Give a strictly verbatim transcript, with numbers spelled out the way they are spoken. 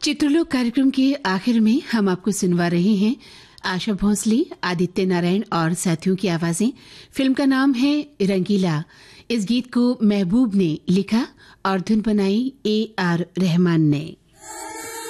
चित्रलोक कार्यक्रम के आखिर में हम आपको सुनवा रहे हैं आशा भोसले, आदित्य नारायण और साथियों की आवाजें। फिल्म का नाम है रंगीला। इस गीत को महबूब ने लिखा और धुन बनाई ए आर रहमान ने।